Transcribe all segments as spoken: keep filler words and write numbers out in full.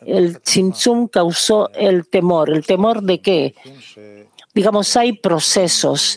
el Tzimtzum causó el temor. ¿El temor de qué? Digamos, hay procesos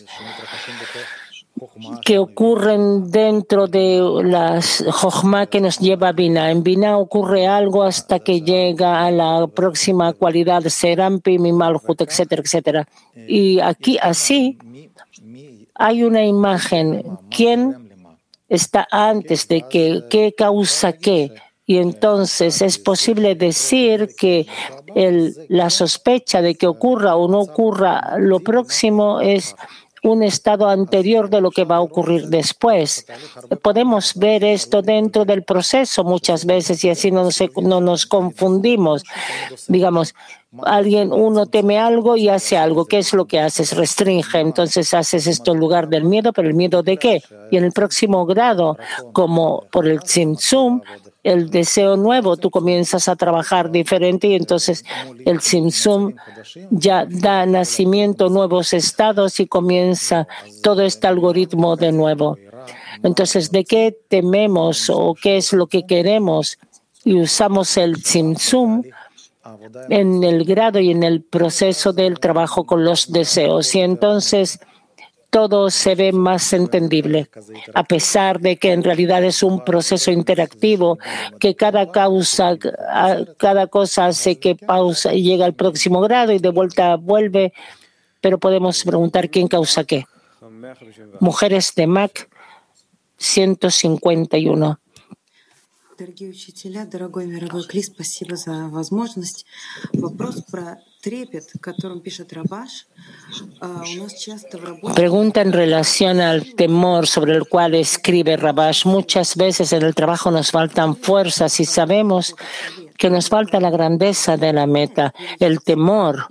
que ocurren dentro de las Jochma que nos lleva a Binah. En Binah ocurre algo hasta que llega a la próxima cualidad, Serampi, Mimalhut, etcétera, etcétera. Y aquí así hay una imagen. ¿Quién está antes de qué? ¿Qué causa qué? Y entonces es posible decir que el, la sospecha de que ocurra o no ocurra lo próximo es un estado anterior de lo que va a ocurrir después. Podemos ver esto dentro del proceso muchas veces y así no nos, no nos confundimos. Digamos, alguien, uno teme algo y hace algo. ¿Qué es lo que haces? Restringe. Entonces haces esto en lugar del miedo, pero ¿el miedo de qué? Y en el próximo grado, como por el Tzimtzum, el deseo nuevo, tú comienzas a trabajar diferente y entonces el Tzimtzum ya da nacimiento a nuevos estados y comienza todo este algoritmo de nuevo. Entonces, ¿de qué tememos o qué es lo que queremos? Y usamos el Tzimtzum en el grado y en el proceso del trabajo con los deseos. Y entonces todo se ve más entendible, a pesar de que en realidad es un proceso interactivo, que cada causa, cada cosa hace que pausa y llega al próximo grado y de vuelta vuelve, pero podemos preguntar quién causa qué. Mujeres de M A C ciento cincuenta y uno. Дорогие учителя, дорогой мировой Кли, спасибо за возможность. Вопрос про трепет, о котором пишет Рабаш. У нас часто в работе... Pregunta en relación al temor sobre el cual escribe Rabash. Muchas veces en el trabajo nos faltan fuerzas y sabemos que nos falta la grandeza de la meta. El temor,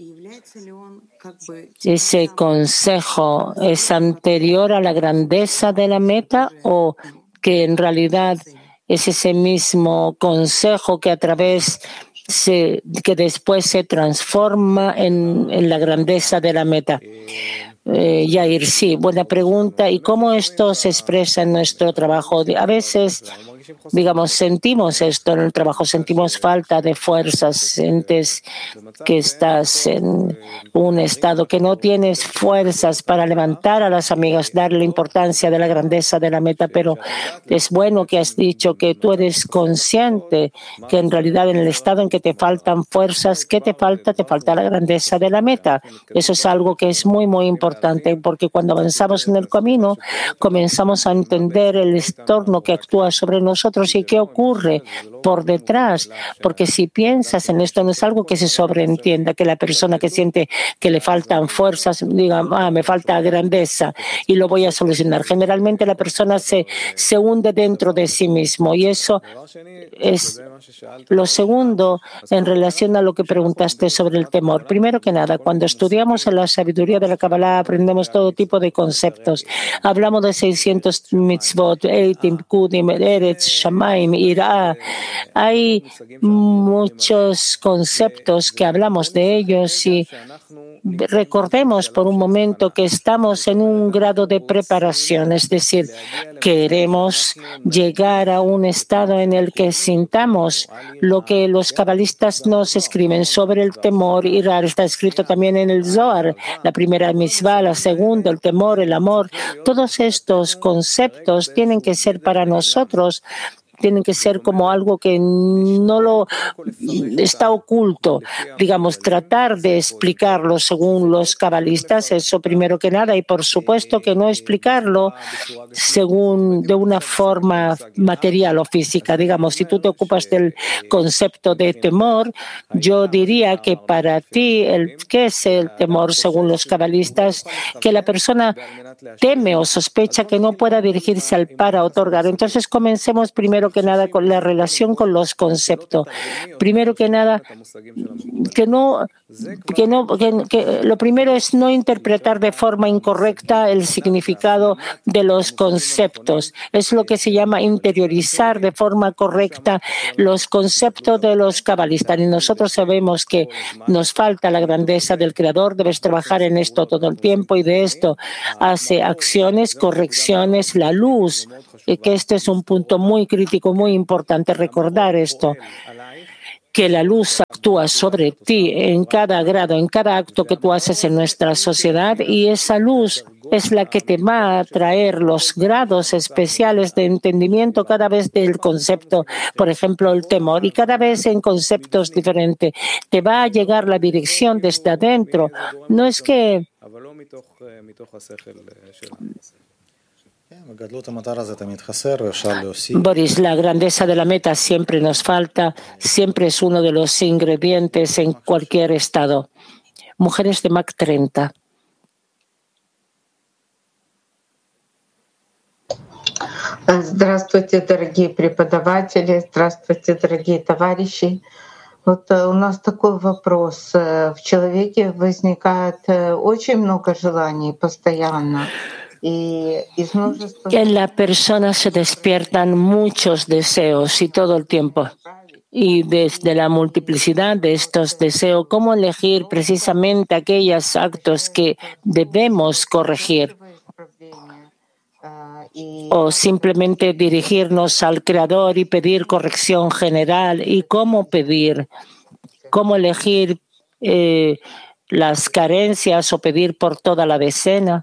ese consejo, ¿es anterior a la grandeza de la meta o que en realidad es ese mismo consejo que a través se, que después se transforma en, en la grandeza de la meta? Eh, Yair, sí, buena pregunta. ¿Y cómo esto se expresa en nuestro trabajo? A veces, digamos, sentimos esto en el trabajo, sentimos falta de fuerzas, sientes que estás en un estado que no tienes fuerzas para levantar a las amigas, darle importancia de la grandeza de la meta, pero es bueno que has dicho que tú eres consciente que en realidad en el estado en que te faltan fuerzas, ¿qué te falta? Te falta la grandeza de la meta. Eso es algo que es muy, muy importante, porque cuando avanzamos en el camino, comenzamos a entender el entorno que actúa sobre nosotros y qué ocurre por detrás, porque si piensas en esto no es algo que se sobreentienda, que la persona que siente que le faltan fuerzas diga, ah, me falta grandeza y lo voy a solucionar. Generalmente la persona se, se hunde dentro de sí mismo y eso es lo segundo en relación a lo que preguntaste sobre el temor. Primero que nada, cuando estudiamos en la sabiduría de la Kabbalah aprendemos todo tipo de conceptos. Hablamos de seiscientos mitzvot, eitim, kudim, eretz, shamaim, ira. Hay muchos conceptos que hablamos de ellos y recordemos por un momento que estamos en un grado de preparación, es decir, queremos llegar a un estado en el que sintamos lo que los cabalistas nos escriben sobre el temor. Ira está escrito también en el Zohar, la primera mitzvah, la segunda, el temor, el amor. Todos estos conceptos tienen que ser para nosotros, tienen que ser como algo que no lo está oculto, digamos, tratar de explicarlo según los cabalistas, eso primero que nada, y por supuesto que no explicarlo según de una forma material o física. Digamos, si tú te ocupas del concepto de temor, yo diría que para ti, el, ¿qué es el temor según los cabalistas? Que la persona teme o sospecha que no pueda dirigirse al para otorgar. Entonces comencemos primero que nada con la relación con los conceptos. Primero que nada, que no, que no, que, que lo primero es no interpretar de forma incorrecta el significado de los conceptos. Es lo que se llama interiorizar de forma correcta los conceptos de los cabalistas. Y nosotros sabemos que nos falta la grandeza del Creador. Debes trabajar en esto todo el tiempo y de esto hace acciones, correcciones, la luz. Y que este es un punto muy crítico, muy importante recordar esto, que la luz actúa sobre ti en cada grado, en cada acto que tú haces en nuestra sociedad, y esa luz es la que te va a traer los grados especiales de entendimiento cada vez del concepto, por ejemplo, el temor, y cada vez en conceptos diferentes. Te va a llegar la dirección desde adentro. No es que Boris, la grandeza de la meta siempre nos falta, siempre es uno de los ingredientes en cualquier estado. Mujeres de Mac treinta. Здравствуйте, дорогие преподаватели, здравствуйте, дорогие товарищи. Вот у нас такой вопрос. В человеке возникает очень много желаний постоянно. En la persona se despiertan muchos deseos y todo el tiempo. Y desde la multiplicidad de estos deseos, ¿cómo elegir precisamente aquellos actos que debemos corregir? O simplemente dirigirnos al Creador y pedir corrección general. ¿Y cómo pedir? ¿Cómo elegir eh, las carencias o pedir por toda la decena?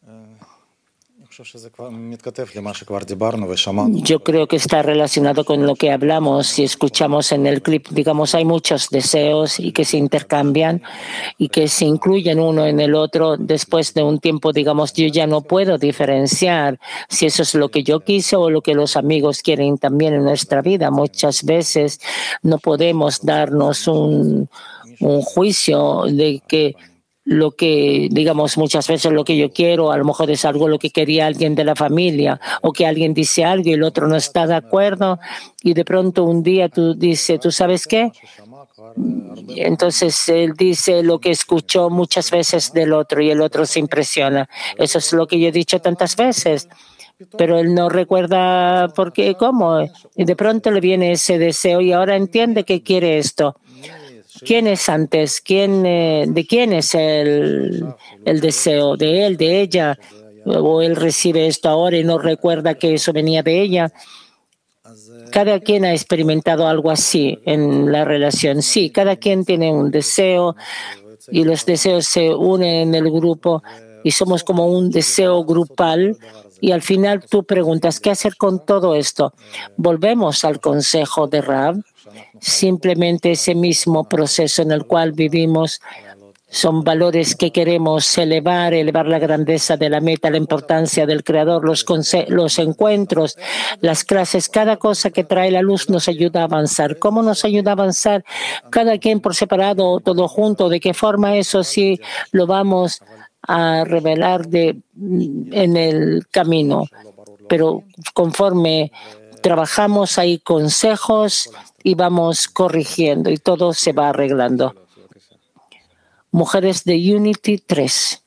Yo creo que está relacionado con lo que hablamos y escuchamos en el clip. Digamos, hay muchos deseos y que se intercambian y que se incluyen uno en el otro. Después de un tiempo, digamos, yo ya no puedo diferenciar si eso es lo que yo quise o lo que los amigos quieren también en nuestra vida. Muchas veces no podemos darnos un, un juicio de que lo que, digamos, muchas veces lo que yo quiero, a lo mejor es algo lo que quería alguien de la familia, o que alguien dice algo y el otro no está de acuerdo, y de pronto un día tú dices, ¿tú sabes qué? Entonces él dice lo que escuchó muchas veces del otro y el otro se impresiona. Eso es lo que yo he dicho tantas veces. Pero él no recuerda por qué, cómo. Y de pronto le viene ese deseo y ahora entiende que quiere esto. ¿Quién es antes? ¿Quién, eh, ¿De quién es el, el deseo? ¿De él, de ella? ¿O él recibe esto ahora y no recuerda que eso venía de ella? Cada quien ha experimentado algo así en la relación. Sí, cada quien tiene un deseo y los deseos se unen en el grupo y somos como un deseo grupal. Y al final tú preguntas, ¿qué hacer con todo esto? Volvemos al consejo de Rav. Simplemente ese mismo proceso en el cual vivimos son valores que queremos elevar, elevar la grandeza de la meta, la importancia del Creador, los, los encuentros, las clases, cada cosa que trae la luz nos ayuda a avanzar. ¿Cómo nos ayuda a avanzar? Cada quien por separado o todo junto. ¿De qué forma eso sí lo vamos a revelar de, en el camino? Pero conforme trabajamos hay consejos y vamos corrigiendo y todo se va arreglando. Mujeres de Unity tres.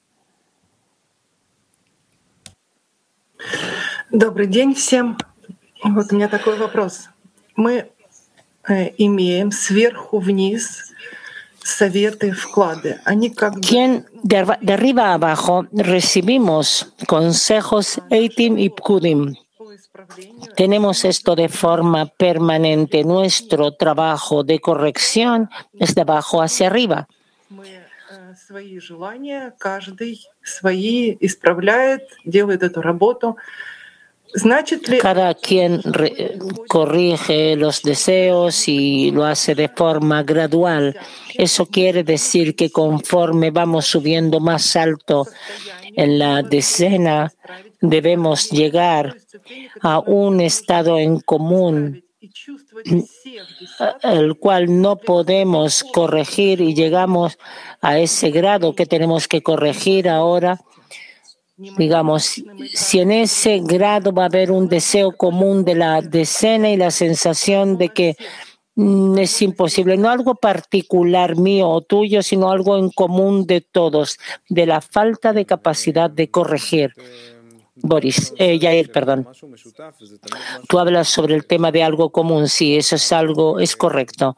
Добрый день всем. Вот у меня такой вопрос. Мы э, имеем сверху вниз советы, вклады. Они как Quien de, de arriba a abajo recibimos consejos Eitim y Pkudim. Tenemos esto de forma permanente. Nuestro trabajo de corrección es de abajo hacia arriba. Свои желания, каждый свои исправляет, делает эту работу. Значит ли... Cada quien re- corrige los deseos y lo hace de forma gradual. Eso quiere decir que conforme vamos subiendo más alto en la decena, debemos llegar a un estado en común, el cual no podemos corregir y llegamos a ese grado que tenemos que corregir ahora. Digamos, si en ese grado va a haber un deseo común de la decena y la sensación de que mm, es imposible, no algo particular mío o tuyo, sino algo en común de todos, de la falta de capacidad de corregir. Boris, eh, Yair, perdón. Tú hablas sobre el tema de algo común. Sí, eso es algo, es correcto.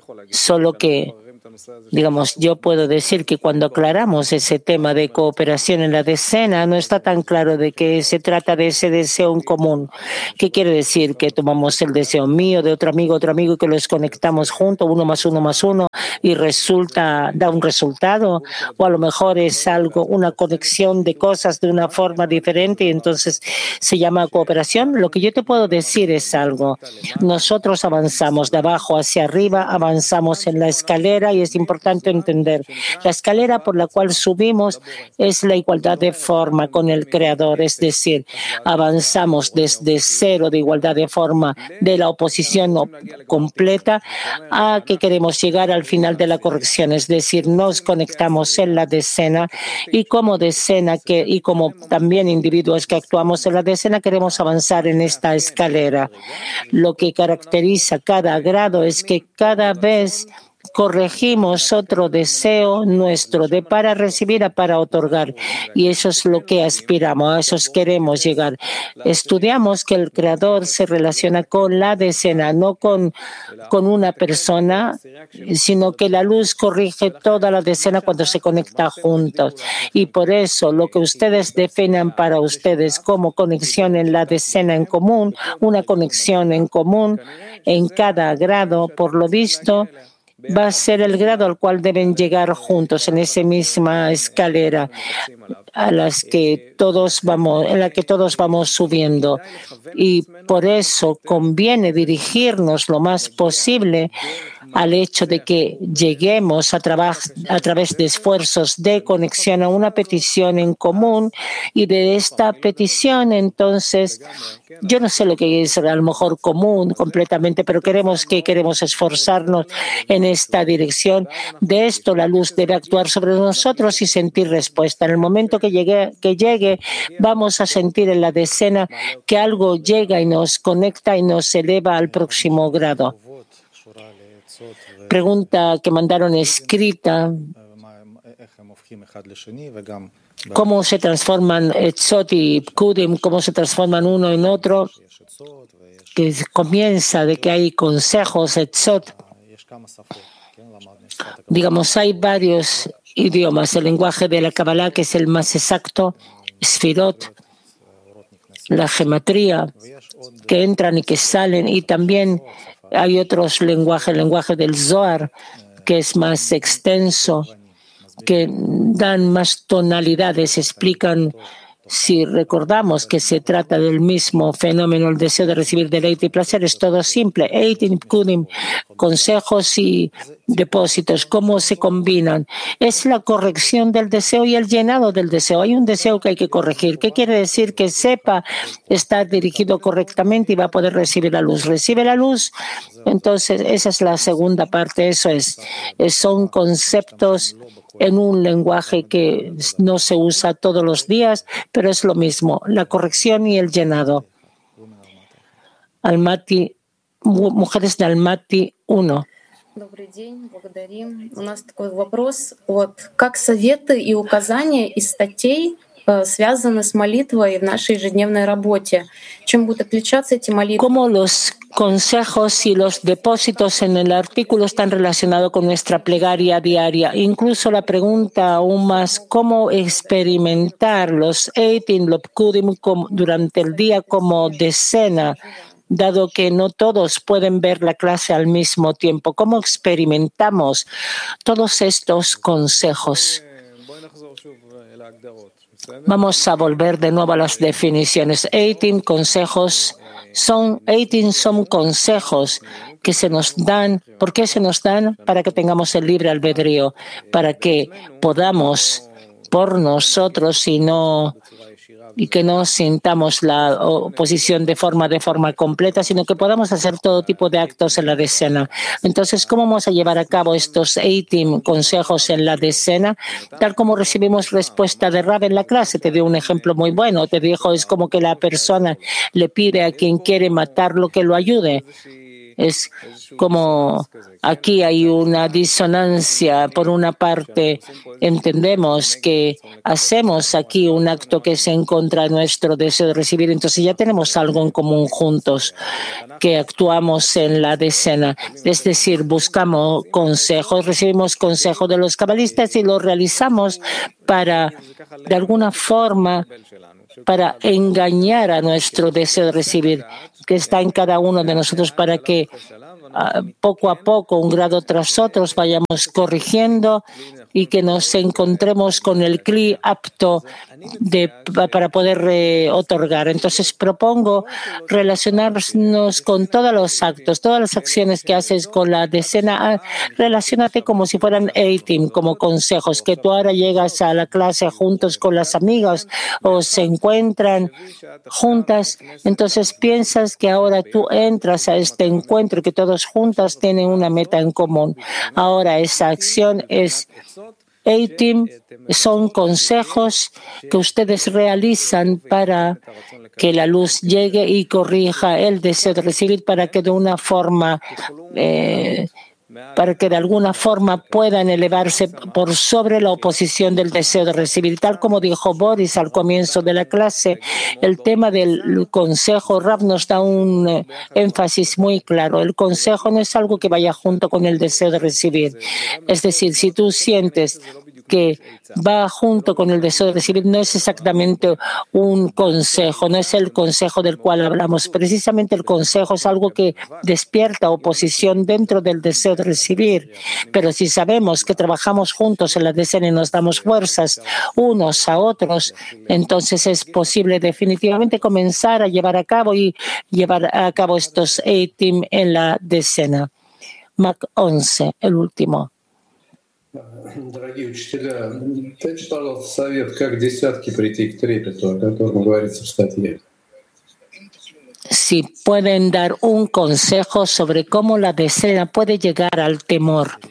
Solo que, digamos, yo puedo decir que cuando aclaramos ese tema de cooperación en la decena, no está tan claro de que se trata de ese deseo en común. ¿Qué quiere decir? Que tomamos el deseo mío, de otro amigo, otro amigo, y que los conectamos juntos, uno más uno más uno, y resulta, da un resultado, o a lo mejor es algo, una conexión de cosas de una forma diferente, y entonces se llama cooperación. Lo que yo te puedo decir es algo. Nosotros avanzamos de abajo hacia arriba, avanzamos en la escalera, y es importante entender, la escalera por la cual subimos es la igualdad de forma con el Creador, es decir, avanzamos desde cero de igualdad de forma de la oposición completa a que queremos llegar al final de la corrección, es decir, nos conectamos en la decena, y como decena que, y como también individuos que actuamos en la decena, queremos avanzar en esta escalera. Lo que caracteriza cada grado es que cada vez corregimos otro deseo nuestro de para recibir a para otorgar, y eso es lo que aspiramos, a eso queremos llegar. Estudiamos que el Creador se relaciona con la decena, no con, con una persona, sino que la luz corrige toda la decena cuando se conecta juntos, y por eso lo que ustedes definen para ustedes como conexión en la decena en común, una conexión en común en cada grado, por lo visto, va a ser el grado al cual deben llegar juntos en esa misma escalera a las que todos vamos, en la que todos vamos subiendo. Y por eso conviene dirigirnos lo más posible al hecho de que lleguemos a, a través de esfuerzos de conexión a una petición en común, y de esta petición entonces, yo no sé lo que es a lo mejor común completamente, pero queremos que queremos esforzarnos en esta dirección. De esto la luz debe actuar sobre nosotros y sentir respuesta. En el momento que llegue, que llegue, vamos a sentir en la decena que algo llega y nos conecta y nos eleva al próximo grado. Pregunta que mandaron escrita: ¿cómo se transforman Etzot y Pkudim? ¿Cómo se transforman uno en otro? Que comienza de que hay consejos Etzot. Digamos, hay varios idiomas. El lenguaje de la Kabbalah, que es el más exacto, Sfirot, la gematría, que entran y que salen, y también hay otros lenguajes, el lenguaje del Zohar, que es más extenso, que dan más tonalidades, explican, si recordamos que se trata del mismo fenómeno, el deseo de recibir deleite y placer, es todo simple. Eitin, Pkudim, consejos y depósitos, ¿cómo se combinan? Es la corrección del deseo y el llenado del deseo. Hay un deseo que hay que corregir. ¿Qué quiere decir? Que sepa estar dirigido correctamente y va a poder recibir la luz. Recibe la luz, entonces esa es la segunda parte. Eso es, son conceptos en un lenguaje que no se usa todos los días, pero es lo mismo, la corrección y el llenado. Almaty, mujeres de Almaty uno. Добрый день, благодарим. У нас такой вопрос. Вот как советы и указания из статей связаны с молитвой в нашей ежедневной работе? Чем будут отличаться эти молитвы? ¿Cómo los consejos y los depósitos en el artículo están relacionados con nuestra plegaria diaria? Incluso la pregunta aún más, ¿cómo experimentar los Eitin, los Pkudim durante el día como decena, dado que no todos pueden ver la clase al mismo tiempo? ¿Cómo experimentamos todos estos consejos? Vamos a volver de nuevo a las definiciones. Eitin, consejos, son, Eitin son consejos que se nos dan. ¿Por qué se nos dan? Para que tengamos el libre albedrío, para que podamos por nosotros y no y que no sintamos la oposición de forma de forma completa, sino que podamos hacer todo tipo de actos en la decena. Entonces, ¿cómo vamos a llevar a cabo estos eitim consejos en la decena? Tal como recibimos respuesta de Rab en la clase, te dio un ejemplo muy bueno. Te dijo, es como que la persona le pide a quien quiere matarlo que lo ayude. Es como aquí hay una disonancia. Por una parte, entendemos que hacemos aquí un acto que es en contra de nuestro deseo de recibir, entonces ya tenemos algo en común juntos, que actuamos en la decena. Es decir, buscamos consejos, recibimos consejos de los cabalistas y los realizamos para, de alguna forma, para engañar a nuestro deseo de recibir, que está en cada uno de nosotros, para que uh, poco a poco, un grado tras otro, vayamos corrigiendo y que nos encontremos con el cli apto de, para poder eh, otorgar. Entonces propongo relacionarnos con todos los actos, todas las acciones que haces con la decena. Relaciónate como si fueran A-Team, como consejos, que tú ahora llegas a la clase juntos con las amigas o se encuentran juntas. Entonces piensas que ahora tú entras a este encuentro y que todos juntas tienen una meta en común. Ahora esa acción es A-Team, son consejos que ustedes realizan para que la luz llegue y corrija el deseo de recibir, para que de una forma, eh, para que de alguna forma puedan elevarse por sobre la oposición del deseo de recibir. Tal como dijo Boris al comienzo de la clase, el tema del consejo, Rav nos da un eh, énfasis muy claro. El consejo no es algo que vaya junto con el deseo de recibir. Es decir, si tú sientes que va junto con el deseo de recibir, no es exactamente un consejo, no es el consejo del cual hablamos. Precisamente el consejo es algo que despierta oposición dentro del deseo de recibir. Pero si sabemos que trabajamos juntos en la decena y nos damos fuerzas unos a otros, entonces es posible definitivamente comenzar a llevar a cabo y llevar a cabo estos A-Team en la decena. Mac once, el último. Дорогие учителя, дайте, пожалуйста, совет, как десятки прийти к трепету, о котором говорится в статье. Si pueden dar un consejo sobre cómo la decena puede llegar al temor.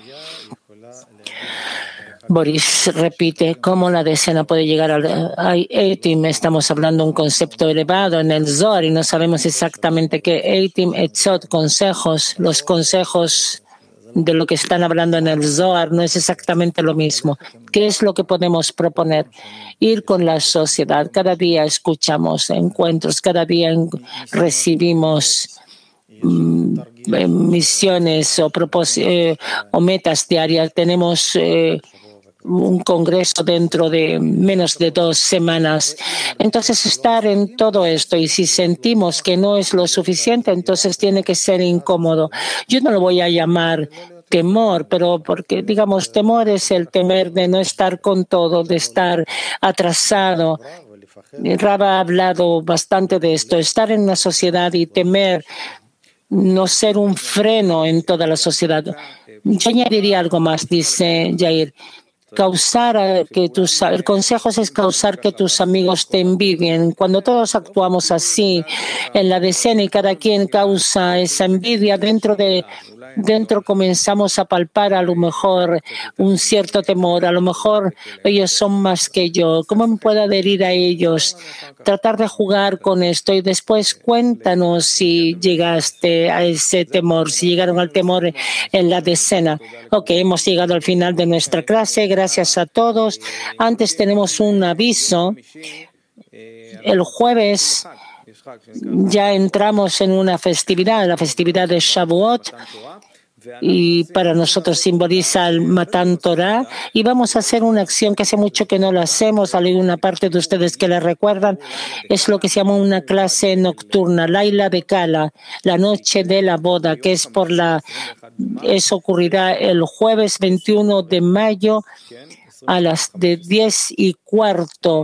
Boris repite, ¿cómo la decena puede llegar al A-Team? Estamos hablando de un concepto elevado en el Zohar y no sabemos exactamente qué A-Team, Etzot, consejos, los consejos de lo que están hablando en el Zohar no es exactamente lo mismo. ¿Qué es lo que podemos proponer? Ir con la sociedad. Cada día escuchamos encuentros, cada día recibimos mm, misiones o, eh, o metas diarias. Tenemos eh, un congreso dentro de menos de dos semanas. Entonces, estar en todo esto, y si sentimos que no es lo suficiente, entonces tiene que ser incómodo. Yo no lo voy a llamar temor, pero porque, digamos, temor es el temer de no estar con todo, de estar atrasado. Rava ha hablado bastante de esto, estar en una sociedad y temer no ser un freno en toda la sociedad. Yo añadiría algo más, dice Yair. Causar que tus, el consejo es causar que tus amigos te envidien. Cuando todos actuamos así en la decena y cada quien causa esa envidia, dentro de dentro comenzamos a palpar a lo mejor un cierto temor. A lo mejor ellos son más que yo. ¿Cómo me puedo adherir a ellos? Tratar de jugar con esto y después cuéntanos si llegaste a ese temor, si llegaron al temor en la decena. Ok, hemos llegado al final de nuestra clase. Gracias a todos. Antes tenemos un aviso. El jueves ya entramos en una festividad, la festividad de Shavuot, y para nosotros simboliza el Matan Torah, y vamos a hacer una acción que hace mucho que no lo hacemos. Hay una parte de ustedes que la recuerdan, es lo que se llama una clase nocturna, Laila de Kala, la noche de la boda, que es por la, eso ocurrirá el jueves veintiuno de mayo a las de diez y cuarto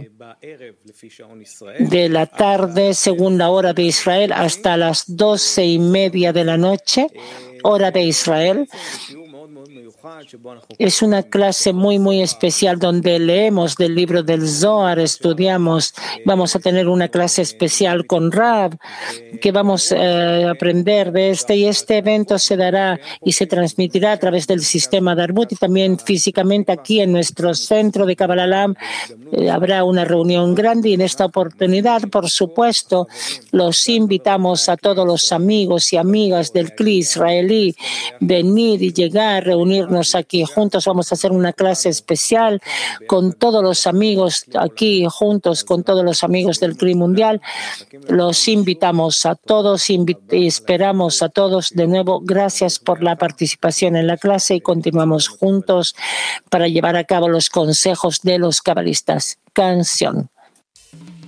de la tarde, según la hora de Israel, hasta las doce y media de la noche, hora de Israel. Es una clase muy, muy especial donde leemos del libro del Zohar, estudiamos. Vamos a tener una clase especial con Rab, que vamos a aprender de este. Y este evento se dará y se transmitirá a través del sistema Darbut y también físicamente aquí en nuestro centro de Kabbalah Lam. Eh, habrá una reunión grande y en esta oportunidad, por supuesto, los invitamos a todos los amigos y amigas del C L I israelí venir y llegar, reunirnos aquí juntos. Vamos a hacer una clase especial con todos los amigos aquí juntos, con todos los amigos del C L I mundial. Los invitamos a todos y esperamos a todos de nuevo. Gracias por la participación en la clase y continuamos juntos para llevar a cabo los consejos de los cabalistas. Canción.